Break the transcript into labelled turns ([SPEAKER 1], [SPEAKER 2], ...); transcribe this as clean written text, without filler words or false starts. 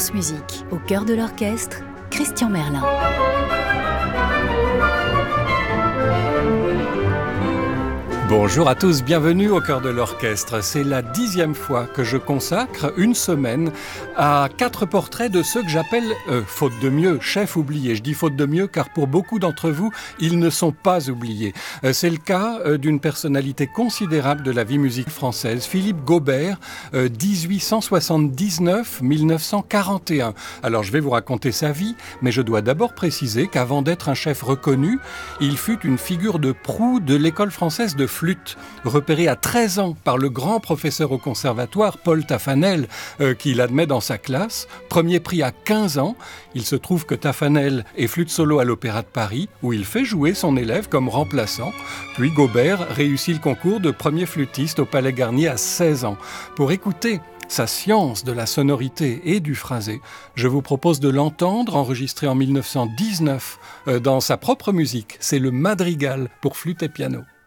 [SPEAKER 1] France Musique, au cœur de l'orchestre, Christian Merlin.
[SPEAKER 2] Bonjour à tous, bienvenue au cœur de l'orchestre. C'est la 10e fois que je consacre une semaine à 4 portraits de ceux que j'appelle, faute de mieux, chefs oubliés. Je dis faute de mieux car pour beaucoup d'entre vous, ils ne sont pas oubliés. C'est le cas d'une personnalité considérable de la vie musique française, Philippe Gaubert, 1879-1941. Alors je vais vous raconter sa vie, mais je dois d'abord préciser qu'avant d'être un chef reconnu, il fut une figure de proue de l'école française de flûte, repéré à 13 ans par le grand professeur au conservatoire, Paul Taffanel, qui l'admet dans sa classe. Premier prix à 15 ans. Il se trouve que Taffanel est flûte solo à l'Opéra de Paris, où il fait jouer son élève comme remplaçant. Puis Gaubert réussit le concours de premier flûtiste au Palais Garnier à 16 ans. Pour écouter sa science de la sonorité et du phrasé, je vous propose de l'entendre enregistré en 1919 dans sa propre musique. C'est le Madrigal pour flûte et piano.